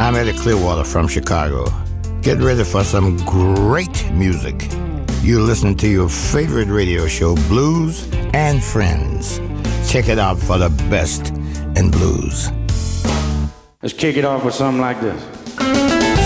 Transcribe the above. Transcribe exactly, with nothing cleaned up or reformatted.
I'm Eddie Clearwater from Chicago. Get ready for some great music. You're listening to your favorite radio show, Blues and Friends. Check it out for the best in blues. Let's kick it off with something like this.